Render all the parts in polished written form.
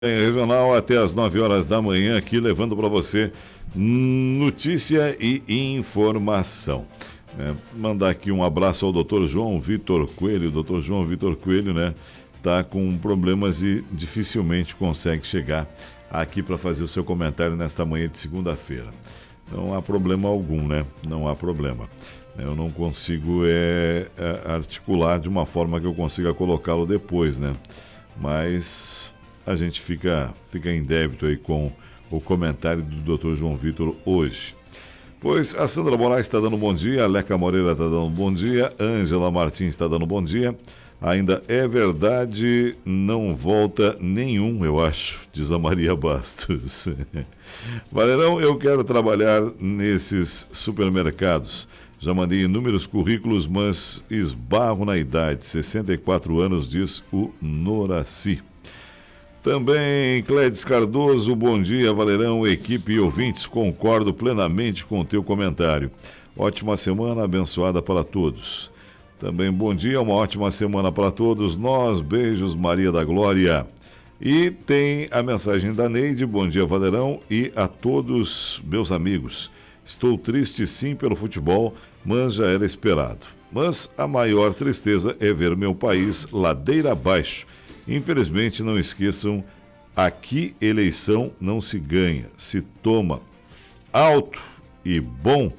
Regional até às 9 horas da manhã, aqui levando para você notícia e informação. Mandar aqui um abraço ao Dr. João Vitor Coelho. O Dr. João Vitor Coelho, tá com problemas e dificilmente consegue chegar aqui para fazer o seu comentário nesta manhã de segunda-feira. Não há problema algum, Não há problema. Eu não consigo articular de uma forma que eu consiga colocá-lo depois, Mas a gente fica em débito aí com o comentário do Dr. João Vitor hoje. Pois a Sandra Moraes está dando bom dia, a Leca Moreira está dando bom dia, Ângela Martins está dando bom dia. Ainda é verdade, não volta nenhum, eu acho, diz a Maria Bastos. Valerão, eu quero trabalhar nesses supermercados. Já mandei inúmeros currículos, mas esbarro na idade, 64 anos, diz o Noraci. Também, Clédis Cardoso, bom dia, Valerão, equipe e ouvintes, concordo plenamente com o teu comentário. Ótima semana, abençoada para todos. Também, bom dia, uma ótima semana para todos nós, beijos, Maria da Glória. E tem a mensagem da Neide, bom dia, Valerão, e a todos meus amigos. Estou triste sim pelo futebol, mas já era esperado. Mas a maior tristeza é ver meu país ladeira abaixo. Infelizmente, não esqueçam, aqui eleição não se ganha, se toma alto e bom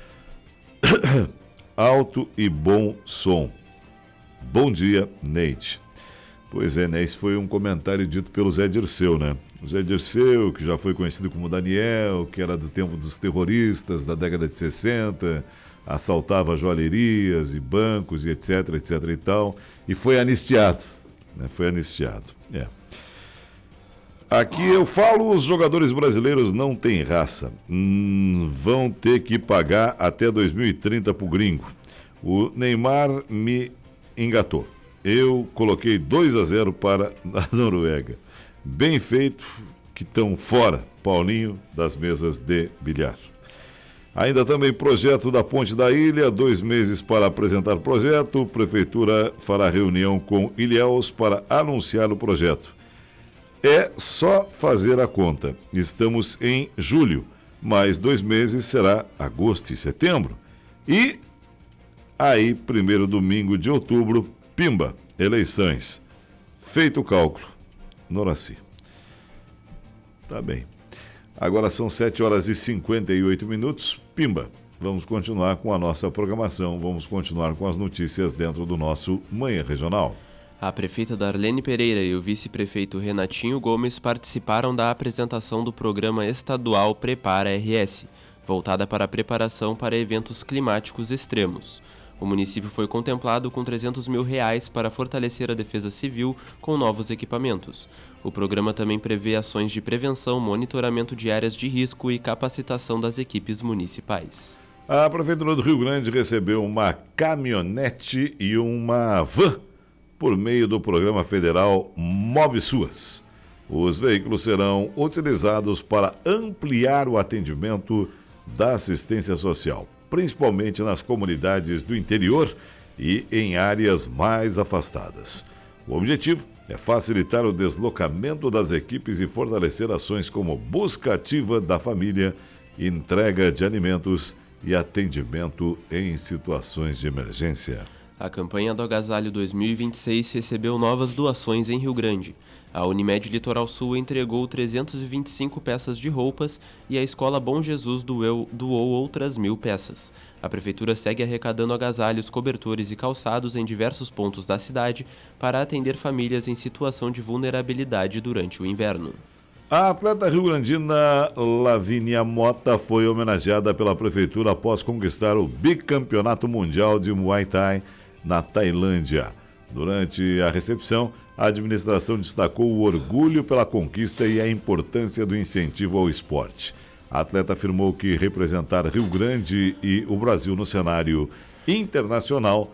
som. Bom dia, Neide. Pois é, esse foi um comentário dito pelo Zé Dirceu, O Zé Dirceu, que já foi conhecido como Daniel, que era do tempo dos terroristas da década de 60, assaltava joalherias e bancos e etc e tal, e foi anistiado. Foi anistiado. Aqui eu falo, os jogadores brasileiros não têm raça. Vão ter que pagar até 2030 pro gringo. O Neymar me engatou. Eu coloquei 2-0 para a Noruega. Bem feito, que estão fora, Paulinho, das mesas de bilhar. Ainda também projeto da Ponte da Ilha, 2 meses para apresentar projeto. Prefeitura fará reunião com Ilhéus para anunciar o projeto. É só fazer a conta. Estamos em julho, mais 2 meses será agosto e setembro. E aí, primeiro domingo de outubro, pimba, eleições. Feito o cálculo. Noraci. Tá bem. Agora são 7 horas e 58 minutos. Pimba, vamos continuar com a nossa programação, vamos continuar com as notícias dentro do nosso Manhã Regional. A prefeita Darlene Pereira e o vice-prefeito Renatinho Gomes participaram da apresentação do programa estadual Prepara RS, voltada para a preparação para eventos climáticos extremos. O município foi contemplado com R$300 mil para fortalecer a defesa civil com novos equipamentos. O programa também prevê ações de prevenção, monitoramento de áreas de risco e capacitação das equipes municipais. A Prefeitura do Rio Grande recebeu uma caminhonete e uma van por meio do programa federal Move Suas. Os veículos serão utilizados para ampliar o atendimento da assistência social, principalmente nas comunidades do interior e em áreas mais afastadas. O objetivo é facilitar o deslocamento das equipes e fortalecer ações como busca ativa da família, entrega de alimentos e atendimento em situações de emergência. A campanha do Agasalho 2026 recebeu novas doações em Rio Grande. A Unimed Litoral Sul entregou 325 peças de roupas e a Escola Bom Jesus doou outras 1.000 peças. A Prefeitura segue arrecadando agasalhos, cobertores e calçados em diversos pontos da cidade para atender famílias em situação de vulnerabilidade durante o inverno. A atleta rio-grandina Lavínia Mota foi homenageada pela Prefeitura após conquistar o bicampeonato mundial de Muay Thai na Tailândia. Durante a recepção, a administração destacou o orgulho pela conquista e a importância do incentivo ao esporte. A atleta afirmou que representar Rio Grande e o Brasil no cenário internacional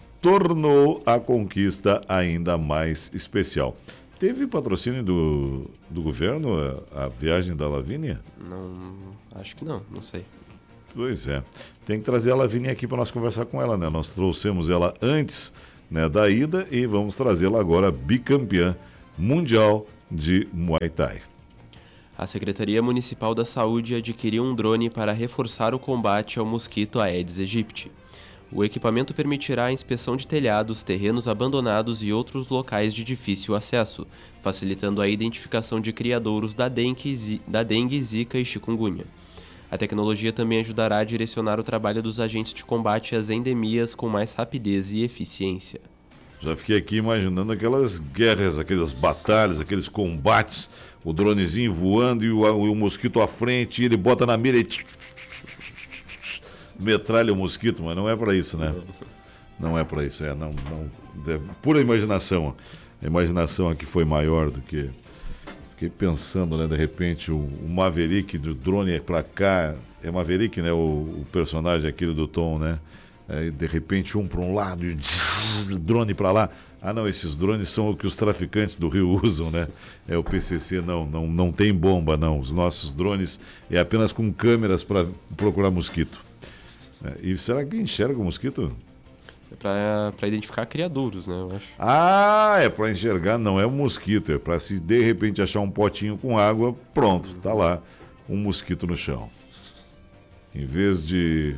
tornou a conquista ainda mais especial. Teve patrocínio do governo a viagem da Lavínia? Não, acho que não sei. Pois é. Tem que trazer a Lavínia aqui para nós conversar com ela, Nós trouxemos ela antes, da ida e vamos trazê-la agora bicampeã mundial de Muay Thai. A Secretaria Municipal da Saúde adquiriu um drone para reforçar o combate ao mosquito Aedes aegypti. O equipamento permitirá a inspeção de telhados, terrenos abandonados e outros locais de difícil acesso, facilitando a identificação de criadouros da dengue, zika e chikungunya. A tecnologia também ajudará a direcionar o trabalho dos agentes de combate às endemias com mais rapidez e eficiência. Já fiquei aqui imaginando aquelas guerras, aquelas batalhas, aqueles combates, o dronezinho voando e o mosquito à frente, e ele bota na mira e metralha o mosquito, mas não é para isso, né? Não é para isso, é pura imaginação. A imaginação aqui foi maior do que... Fiquei pensando, né, de repente, o Maverick do drone é pra cá, é Maverick, né, o personagem aquele do Tom, né? De repente um para um lado e drone para lá. Ah, não, esses drones são o que os traficantes do Rio usam, né? O PCC não tem bomba, não. Os nossos drones é apenas com câmeras para procurar mosquito. E será que enxerga o mosquito? É para identificar criadouros, né, eu acho. Ah, é para enxergar, não é um mosquito. É para se de repente achar um potinho com água, pronto, tá lá um mosquito no chão. Em vez de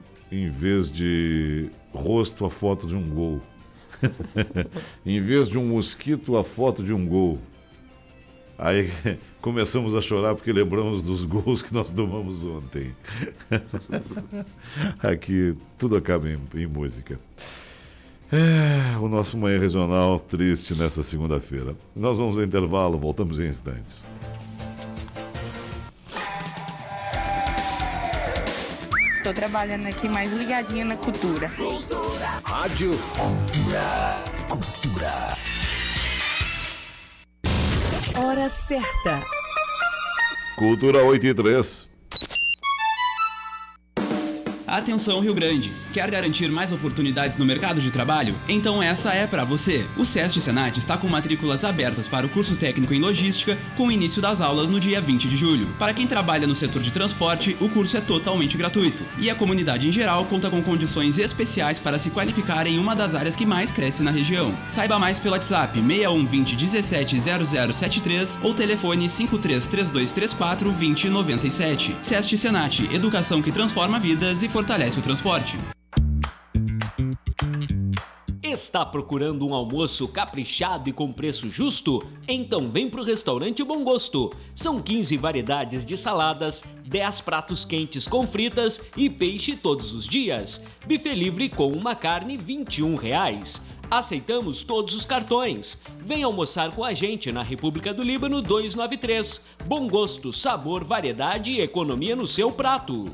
rosto, a foto de um gol. Em vez de um mosquito, a foto de um gol. Aí começamos a chorar porque lembramos dos gols que nós tomamos ontem. Aqui tudo acaba em música. O nosso Manhã Regional triste nessa segunda-feira. Nós vamos ao intervalo, voltamos em instantes. Tô trabalhando aqui mais ligadinha na cultura. Rádio Cultura. Hora certa. Cultura 8:03. Atenção Rio Grande! Quer garantir mais oportunidades no mercado de trabalho? Então essa é para você! O SESC Senat está com matrículas abertas para o curso técnico em logística, com o início das aulas no dia 20 de julho. Para quem trabalha no setor de transporte, o curso é totalmente gratuito. E a comunidade em geral conta com condições especiais para se qualificar em uma das áreas que mais cresce na região. Saiba mais pelo WhatsApp 6120 170073 ou telefone 533234 2097. SESC Senat, educação que transforma vidas e fortalece o transporte. Está procurando um almoço caprichado e com preço justo? Então vem pro restaurante Bom Gosto. São 15 variedades de saladas, 10 pratos quentes com fritas e peixe todos os dias. Buffet livre com uma carne R$ 21. Aceitamos todos os cartões. Venha almoçar com a gente na República do Líbano 293. Bom Gosto, sabor, variedade e economia no seu prato.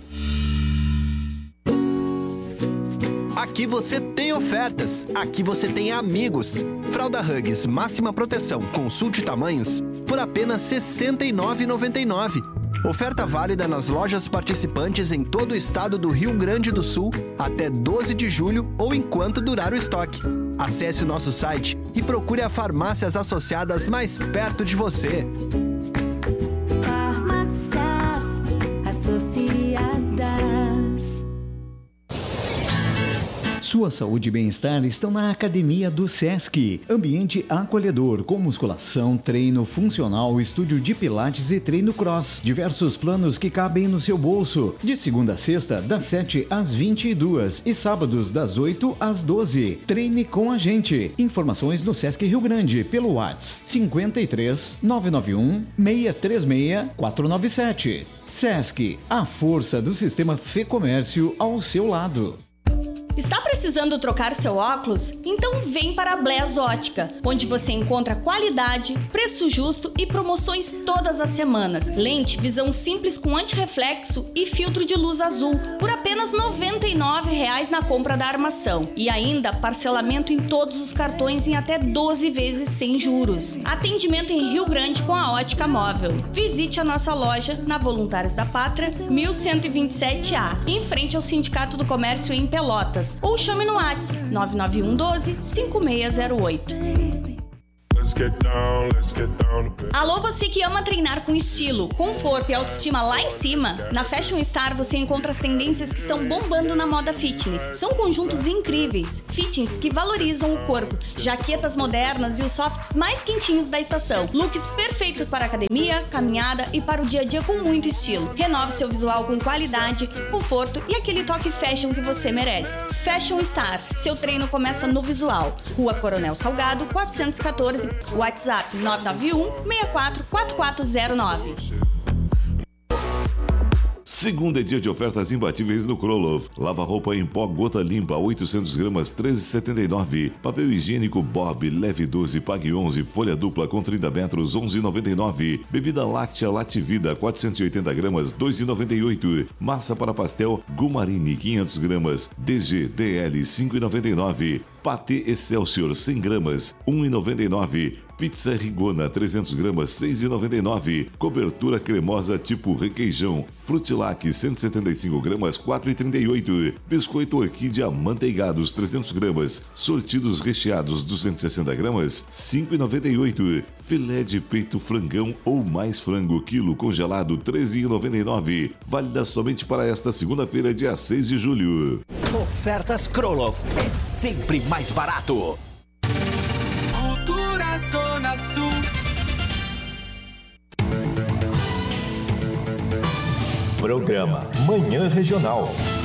Aqui você tem ofertas, aqui você tem amigos. Fralda Huggies máxima proteção, consulte tamanhos, por apenas R$ 69,99. Oferta válida nas lojas participantes em todo o estado do Rio Grande do Sul até 12 de julho ou enquanto durar o estoque. Acesse o nosso site e procure a farmácias associadas mais perto de você. Farmácias Associadas. Sua saúde e bem-estar estão na Academia do SESC. Ambiente acolhedor, com musculação, treino funcional, estúdio de pilates e treino cross. Diversos planos que cabem no seu bolso. De segunda a sexta, das 7 às 22 e sábados, das 8 às 12. Treine com a gente. Informações no SESC Rio Grande, pelo WhatsApp 53 991 636 497. SESC, a força do sistema Fê Comércio ao seu lado. Está precisando trocar seu óculos? Então vem para a Blés Ótica, onde você encontra qualidade, preço justo e promoções todas as semanas. Lente, visão simples com antirreflexo e filtro de luz azul, por apenas R$ 99,00 na compra da armação. E ainda parcelamento em todos os cartões em até 12 vezes sem juros. Atendimento em Rio Grande com a Ótica Móvel. Visite a nossa loja na Voluntários da Pátria, 1127A, em frente ao Sindicato do Comércio em Pelotas. Ou chame no WhatsApp 991 12 5608. Alô, você que ama treinar com estilo, conforto e autoestima lá em cima? Na Fashion Star você encontra as tendências que estão bombando na moda fitness. São conjuntos incríveis, fitness que valorizam o corpo, jaquetas modernas e os softs mais quentinhos da estação. Looks perfeitos para academia, caminhada e para o dia a dia com muito estilo. Renove seu visual com qualidade, conforto e aquele toque fashion que você merece. Fashion Star, seu treino começa no visual. Rua Coronel Salgado, 414, WhatsApp 991-644409. Segunda é dia de ofertas imbatíveis no Krolov. Lava-roupa em pó gota limpa, 800 gramas, 13,79. Papel higiênico Bob, leve 12, pague 11. Folha dupla com 30 metros, 11,99. Bebida láctea Lativida, 480 gramas, 2,98. Massa para pastel Gumarini, 500 gramas, DG, DL, 5,99. Patê Excelsior, 100 gramas, 1,99. Pizza Rigona, 300 gramas, 6,99. Cobertura cremosa tipo requeijão. Frutilac, 175 gramas, 4,38. Biscoito Orquídea Amanteigados, 300 gramas. Sortidos recheados, 260 gramas, 5,98. Filé de peito frangão ou mais frango, quilo congelado, 13,99. Válida somente para esta segunda-feira, dia 6 de julho. Ofertas Krolov é sempre mais barato. Cultura Zona Sul. Programa Manhã Regional.